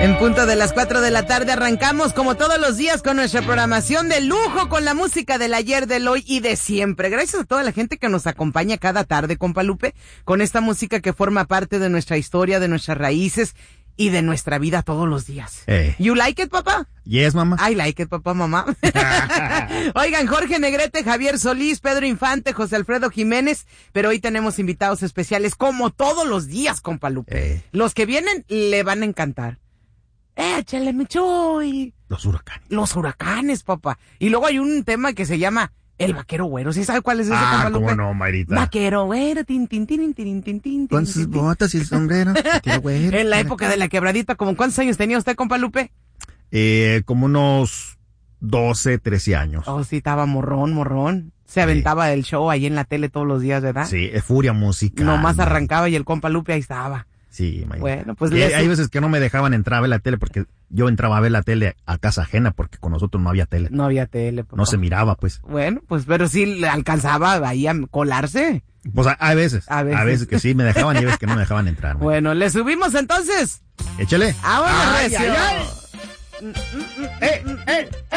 En punto de las 4 de la tarde arrancamos como todos los días con nuestra programación de lujo, con la música del ayer, del hoy y de siempre. Gracias a toda la gente que nos acompaña cada tarde, compa Lupe, con esta música que forma parte de nuestra historia, de nuestras raíces y de nuestra vida todos los días. You like it, papá? Yes, mamá. I like it, papá, mamá. Oigan, Jorge Negrete, Javier Solís, Pedro Infante, José Alfredo Jiménez, pero hoy tenemos invitados especiales como todos los días, compa Lupe. Los que vienen le van a encantar. Échale, mi Chuy. Los huracanes, papá. Y luego hay un tema que se llama El Vaquero Güero. ¿Sí sabe cuál es ese, compa Lupe? ¿Cómo no, Mayrita? Vaquero Güero, tin, tin, tin, tin, tin, tin, con sus botas y el sombrero. Vaquero Güero. En la época de la quebradita, ¿como cuántos años tenía usted, compa Lupe? Como unos 12, 13 años. Oh, sí, estaba morrón. Se aventaba el show ahí en la tele todos los días, ¿verdad? Sí, es furia musical. Nomás arrancaba y el compa Lupe ahí estaba. Sí, Mayrita. Bueno, pues hay veces que no me dejaban entrar a ver la tele porque yo entraba a ver la tele a casa ajena porque con nosotros no había tele. No había tele, papá. No se miraba, pues. Bueno, pues, pero sí le alcanzaba ahí a colarse. Pues hay veces. A veces que sí me dejaban y hay veces que no me dejaban entrar. Mayrita. Bueno, ¿le subimos entonces? Échale. ¡Vámonos, Ay, recio! ay, ay.